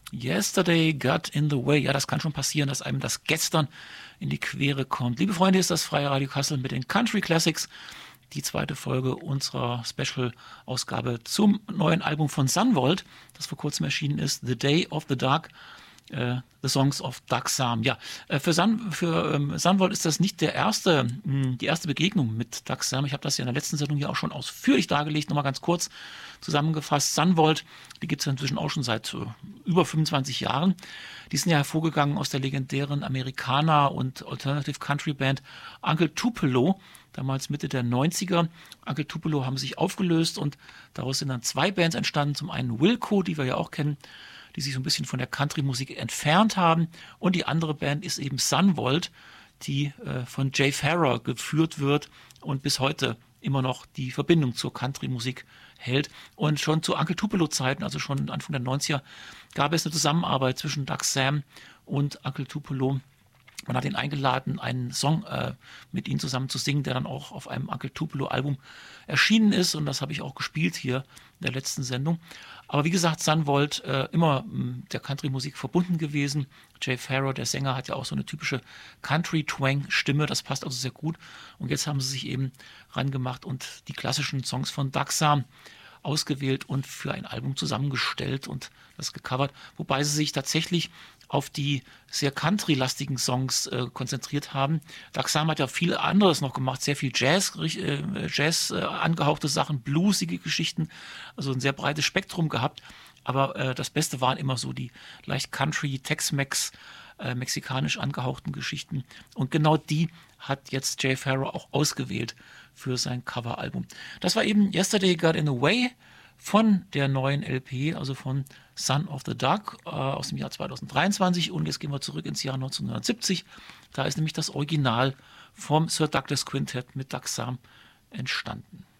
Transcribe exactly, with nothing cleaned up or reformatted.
Yesterday got in the way. Ja, das kann schon passieren, dass einem das gestern in die Quere kommt. Liebe Freunde, hier ist das Freie Radio Kassel mit den Country Classics. Die zweite Folge unserer Special-Ausgabe zum neuen Album von Sunvolt, das vor kurzem erschienen ist, The Day of the Dark. Uh, The Songs of Doug Sahm. Ja, uh, für, Sun, für ähm, Sunvolt ist das nicht der erste, mh, die erste Begegnung mit Doug Sahm. Ich habe das ja in der letzten Sendung ja auch schon ausführlich dargelegt. Nochmal ganz kurz zusammengefasst. Sunvolt, die gibt es ja inzwischen auch schon seit uh, über fünfundzwanzig Jahren. Die sind ja hervorgegangen aus der legendären Amerikaner- und Alternative Country Band Uncle Tupelo, damals Mitte der neunziger. Uncle Tupelo haben sich aufgelöst und daraus sind dann zwei Bands entstanden. Zum einen Wilco, die wir ja auch kennen, die sich so ein bisschen von der Country-Musik entfernt haben. Und die andere Band ist eben Sunvolt, die äh, von Jay Farrar geführt wird und bis heute immer noch die Verbindung zur Country-Musik hält. Und schon zu Uncle Tupelo-Zeiten, also schon Anfang der neunziger, gab es eine Zusammenarbeit zwischen Doug Sahm und Uncle Tupelo. Man hat ihn eingeladen, einen Song äh, mit ihm zusammen zu singen, der dann auch auf einem Uncle Tupelo-Album erschienen ist. Und das habe ich auch gespielt hier in der letzten Sendung. Aber wie gesagt, Sunvolt äh, immer mh, der Country-Musik verbunden gewesen. Jay Farrar, der Sänger, hat ja auch so eine typische Country-Twang-Stimme. Das passt also sehr gut. Und jetzt haben sie sich eben rangemacht und die klassischen Songs von Doug Sahm ausgewählt und für ein Album zusammengestellt und das gecovert. Wobei sie sich tatsächlich auf die sehr country-lastigen Songs äh, konzentriert haben. Doug Sahm hat ja viel anderes noch gemacht, sehr viel Jazz, äh, Jazz äh, angehauchte Sachen, bluesige Geschichten, also ein sehr breites Spektrum gehabt. Aber äh, das Beste waren immer so die leicht Country, Tex-Mex, äh, mexikanisch angehauchten Geschichten. Und genau die hat jetzt Jay Farrar auch ausgewählt für sein Coveralbum. Das war eben Yesterday Got in the Way von der neuen L P, also von Son of the Dark äh, aus dem Jahr zweitausenddreiundzwanzig. Und jetzt gehen wir zurück ins Jahr neunzehnhundertsiebzig. Da ist nämlich das Original vom Sir Douglas Quintet mit Doug Sahm entstanden.